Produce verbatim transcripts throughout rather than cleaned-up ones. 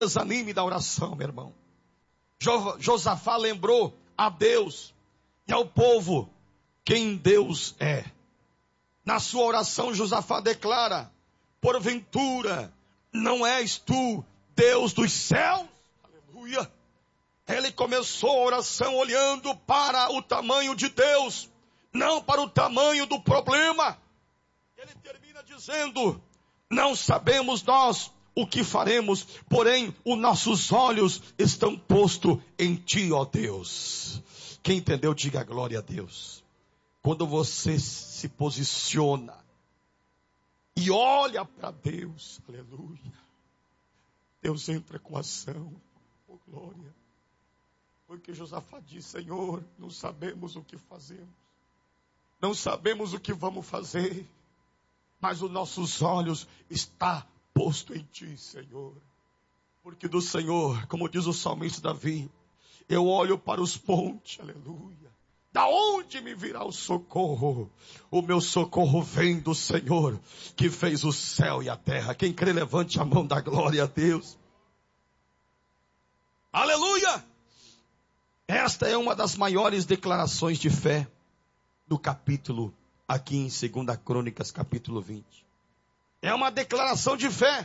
desanime da oração, meu irmão. Jo- Josafá lembrou a Deus e ao povo quem Deus é. Na sua oração, Josafá declara: porventura, não és tu Deus dos céus? Aleluia. Ele começou a oração olhando para o tamanho de Deus, não para o tamanho do problema. Ele termina dizendo: não sabemos nós o que faremos, porém os nossos olhos estão postos em ti, ó Deus. Quem entendeu, diga glória a Deus. Quando você se posiciona e olha para Deus, aleluia, Deus entra com ação, oh glória. Porque Josafá diz: Senhor, não sabemos o que fazemos, não sabemos o que vamos fazer, mas os nossos olhos estão postos em ti, Senhor. Porque do Senhor, como diz o salmista Davi, eu olho para os montes, aleluia. Da onde me virá o socorro? O meu socorro vem do Senhor, que fez o céu e a terra. Quem crê, levante a mão, da glória a Deus. Aleluia! Esta é uma das maiores declarações de fé do capítulo, aqui em segunda Crônicas, capítulo vinte. É uma declaração de fé.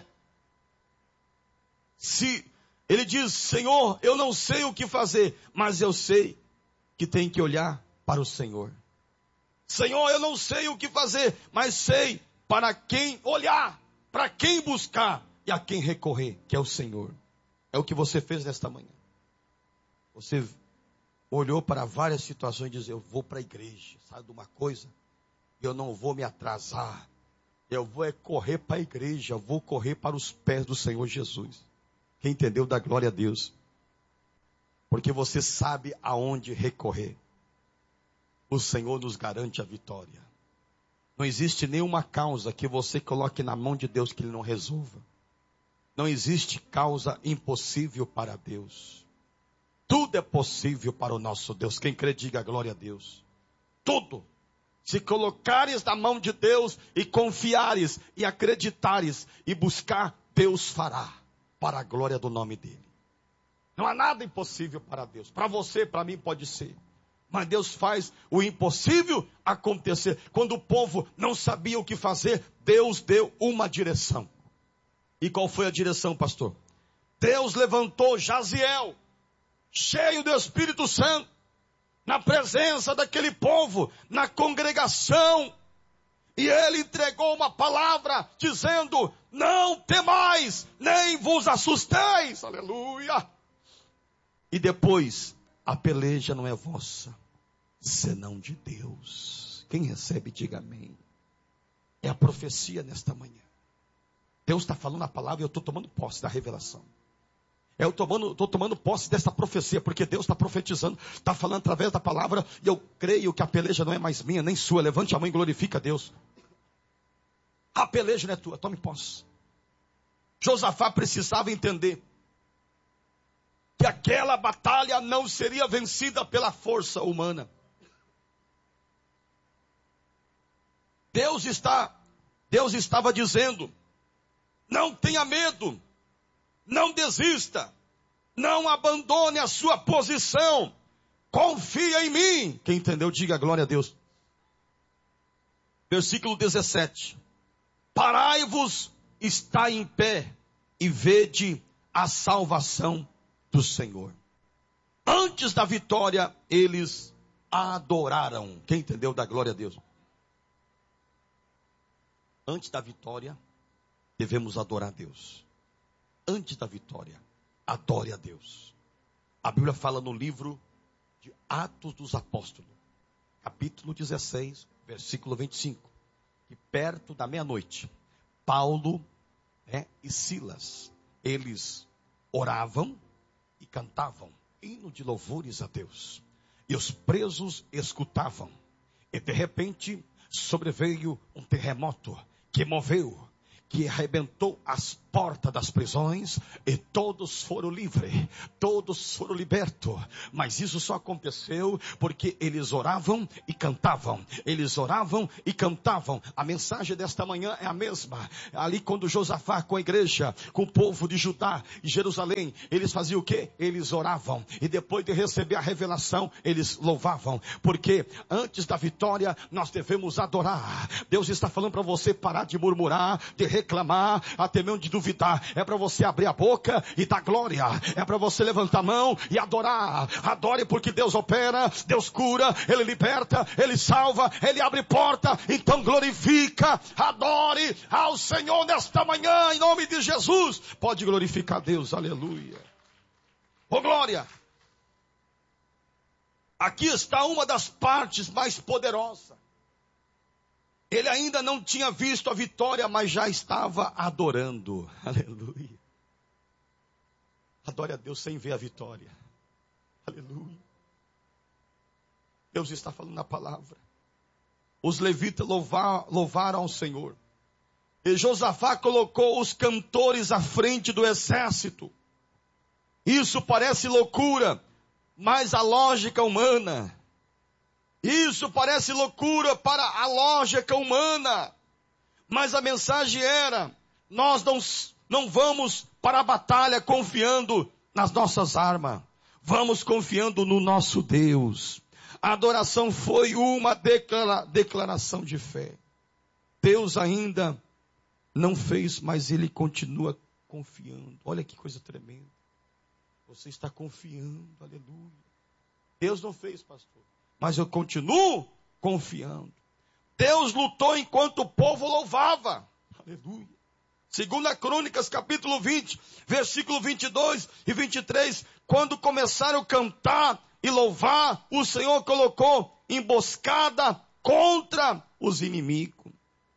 Se ele diz: Senhor, eu não sei o que fazer, mas eu sei que tem que olhar para o Senhor. Senhor, eu não sei o que fazer, mas sei para quem olhar, para quem buscar e a quem recorrer, que é o Senhor. É o que você fez nesta manhã. Você olhou para várias situações e disse: eu vou para a igreja, sabe de uma coisa? Eu não vou me atrasar. Eu vou é correr para a igreja, eu vou correr para os pés do Senhor Jesus. Quem entendeu, dá glória a Deus. Porque você sabe aonde recorrer. O Senhor nos garante a vitória. Não existe nenhuma causa que você coloque na mão de Deus que Ele não resolva. Não existe causa impossível para Deus. Tudo é possível para o nosso Deus. Quem crê, diga glória a Deus. Tudo. Se colocares na mão de Deus e confiares e acreditares e buscar, Deus fará para a glória do nome dEle. Não há nada impossível para Deus. Para você, para mim pode ser. Mas Deus faz o impossível acontecer. Quando o povo não sabia o que fazer, Deus deu uma direção. E qual foi a direção, pastor? Deus levantou Jaziel, cheio do Espírito Santo, na presença daquele povo, na congregação. E ele entregou uma palavra dizendo: não temais, nem vos assusteis. Aleluia. E depois, a peleja não é vossa, senão de Deus. Quem recebe, diga amém. É a profecia nesta manhã. Deus está falando a palavra e eu estou tomando posse da revelação. Eu estou tomando, estou tomando posse dessa profecia, porque Deus está profetizando, está falando através da palavra, e eu creio que a peleja não é mais minha, nem sua. Levante a mão e glorifica a Deus. A peleja não é tua, tome posse. Josafá precisava entender que aquela batalha não seria vencida pela força humana. Deus está, Deus estava dizendo: não tenha medo, não desista, não abandone a sua posição, confia em mim. Quem entendeu, diga glória a Deus. Versículo dezessete. Parai-vos, está em pé, e vede a salvação do Senhor. Antes da vitória, eles adoraram. Quem entendeu, dá glória a Deus. Antes da vitória, devemos adorar a Deus. Antes da vitória, adore a Deus. A Bíblia fala no livro de Atos dos Apóstolos, capítulo dezesseis, versículo vinte e cinco, que perto da meia-noite, Paulo né, e Silas, eles oravam e cantavam hino de louvores a Deus. E os presos escutavam. E de repente sobreveio um terremoto que moveu, que arrebentou as portas das prisões e todos foram livres, todos foram libertos. Mas isso só aconteceu porque eles oravam e cantavam, eles oravam e cantavam. A mensagem desta manhã é a mesma. Ali quando Josafá com a igreja, com o povo de Judá e Jerusalém, eles faziam o quê? Eles oravam, e depois de receber a revelação, eles louvavam, porque antes da vitória nós devemos adorar. Deus está falando para você parar de murmurar, de reclamar, até mesmo de duvidar. É para você abrir a boca e dar glória. É para você levantar a mão e adorar. Adore, porque Deus opera, Deus cura, Ele liberta, Ele salva, Ele abre porta. Então glorifica, adore ao Senhor nesta manhã, em nome de Jesus. Pode glorificar Deus, aleluia. Oh glória. Aqui está uma das partes mais poderosas. Ele ainda não tinha visto a vitória, mas já estava adorando. Aleluia. Adore a Deus sem ver a vitória. Aleluia. Deus está falando na palavra. Os levitas louvar, louvaram ao Senhor. E Josafá colocou os cantores à frente do exército. Isso parece loucura, mas a lógica humana... Isso parece loucura para a lógica humana. Mas a mensagem era, nós não, não vamos para a batalha confiando nas nossas armas. Vamos confiando no nosso Deus. A adoração foi uma declara, declaração de fé. Deus ainda não fez, mas Ele continua confiando. Olha que coisa tremenda. Você está confiando, aleluia. Deus não fez, pastor. Mas eu continuo confiando. Deus lutou enquanto o povo louvava. Aleluia. Segunda Crônicas, capítulo vinte, versículo vinte e dois e vinte e três. Quando começaram a cantar e louvar, o Senhor colocou emboscada contra os inimigos.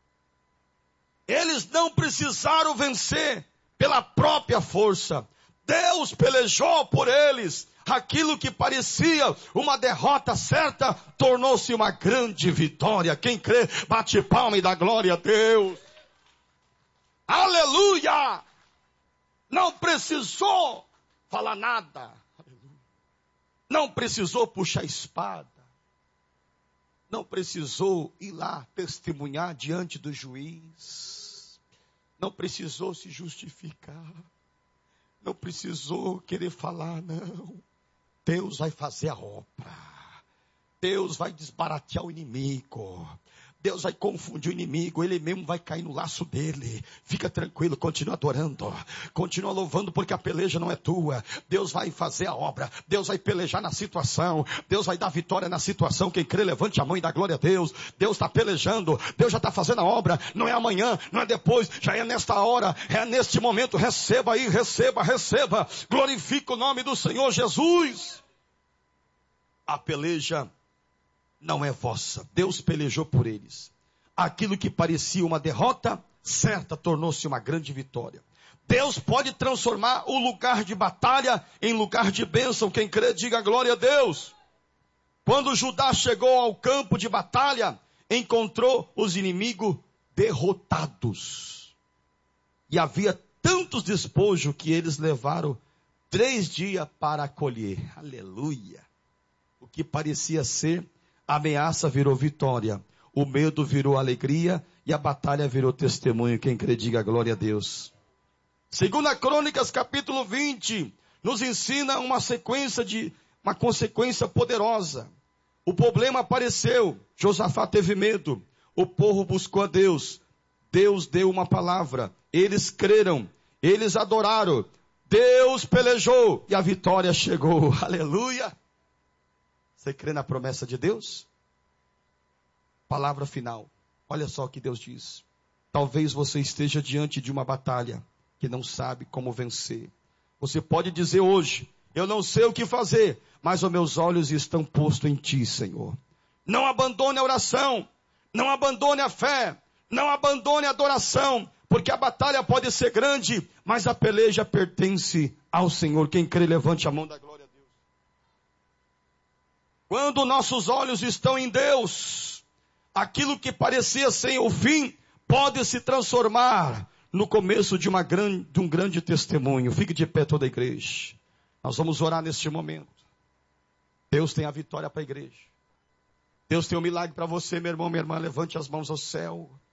Eles não precisaram vencer pela própria força. Deus pelejou por eles. Aquilo que parecia uma derrota certa, tornou-se uma grande vitória. Quem crê, bate palma e dá glória a Deus. Aleluia! Não precisou falar nada. Não precisou puxar espada. Não precisou ir lá testemunhar diante do juiz. Não precisou se justificar. Não precisou querer falar, não. Deus vai fazer a obra. Deus vai desbaratear o inimigo. Deus vai confundir o inimigo. Ele mesmo vai cair no laço dele. Fica tranquilo, continua adorando. Continua louvando, porque a peleja não é tua. Deus vai fazer a obra. Deus vai pelejar na situação. Deus vai dar vitória na situação. Quem crê, levante a mão e dá glória a Deus. Deus está pelejando. Deus já está fazendo a obra. Não é amanhã, não é depois. Já é nesta hora. É neste momento. Receba aí, receba, receba. Glorifica o nome do Senhor Jesus. A peleja não é vossa. Deus pelejou por eles. Aquilo que parecia uma derrota certa tornou-se uma grande vitória. Deus pode transformar o lugar de batalha em lugar de bênção. Quem crê, diga glória a Deus. Quando Judá chegou ao campo de batalha, encontrou os inimigos derrotados. E havia tantos despojos que eles levaram três dias para colher. Aleluia. O que parecia ser ameaça virou vitória. O medo virou alegria e a batalha virou testemunho. Quem crê, diga glória a Deus. Segunda Crônicas, capítulo vinte, nos ensina uma sequência de, uma consequência poderosa. O problema apareceu. Josafá teve medo. O povo buscou a Deus. Deus deu uma palavra. Eles creram. Eles adoraram. Deus pelejou e a vitória chegou. Aleluia. Você crê na promessa de Deus? Palavra final. Olha só o que Deus diz. Talvez você esteja diante de uma batalha que não sabe como vencer. Você pode dizer hoje, eu não sei o que fazer, mas os meus olhos estão postos em ti, Senhor. Não abandone a oração, não abandone a fé, não abandone a adoração, porque a batalha pode ser grande, mas a peleja pertence ao Senhor. Quem crê, levante a mão da glória. Quando nossos olhos estão em Deus, aquilo que parecia sem o fim, pode se transformar no começo de, uma grande, de um grande testemunho. Fique de pé toda a igreja. Nós vamos orar neste momento. Deus tem a vitória para a igreja. Deus tem um milagre para você, meu irmão, minha irmã. Levante as mãos ao céu.